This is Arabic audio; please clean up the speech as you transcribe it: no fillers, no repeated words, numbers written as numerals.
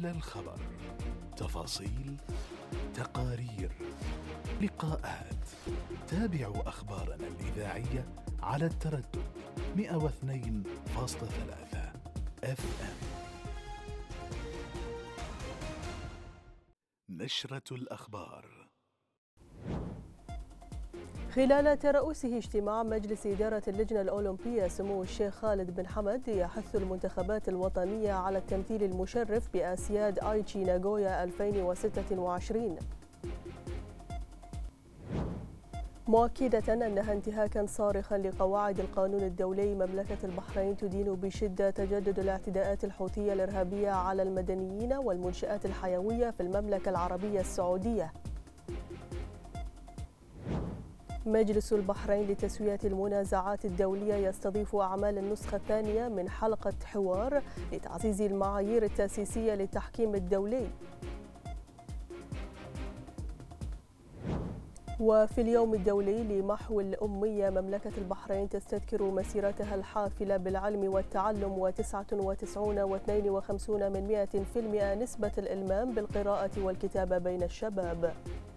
الخبر، تفاصيل، تقارير، لقاءات. تابعوا أخبارنا الإذاعية على التردد 102.3 FM. نشرة الأخبار. خلال ترأسه اجتماع مجلس إدارة اللجنة الأولمبية، سمو الشيخ خالد بن حمد يحث المنتخبات الوطنية على التمثيل المشرف بآسياد آيتشي ناغويا 2026، مؤكدة أنها انتهاكا صارخا لقواعد القانون الدولي. مملكة البحرين تدين بشدة تجدد الاعتداءات الحوثية الإرهابية على المدنيين والمنشآت الحيوية في المملكة العربية السعودية. مجلس البحرين لتسوية المنازعات الدولية يستضيف أعمال النسخة الثانية من حلقة حوار لتعزيز المعايير التأسيسية للتحكيم الدولي. وفي اليوم الدولي لمحو الأمية، مملكة البحرين تستذكر مسيرتها الحافلة بالعلم والتعلم، و99.52% نسبة الإلمام بالقراءة والكتابة بين الشباب.